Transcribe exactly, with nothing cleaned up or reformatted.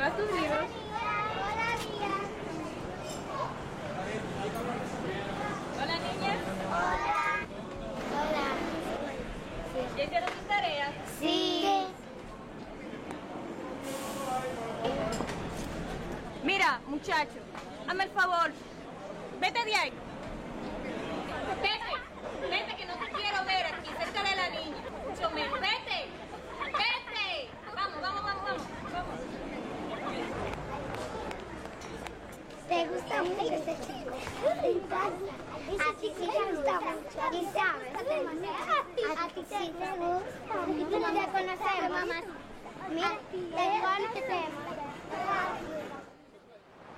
Haz tus libros. Hola, Mía. Hola, niñas. Hola. Hola. ¿Ya hicieron sus tareas? Sí. Mira, muchacho, hazme el favor. Vete de ahí. Vete. Vete, que no te quiero ver aquí cerca de la niña. Mucho menos. Vete. Vete. Vamos, vamos, vamos, vamos. Vamos. ¿Te gusta mucho este chico? A ti sí te gusta mucho. ¿Y sabes? A ti sí te gusta. ¿Y tú no te conoces, mamá? Mira, te digo que te amo.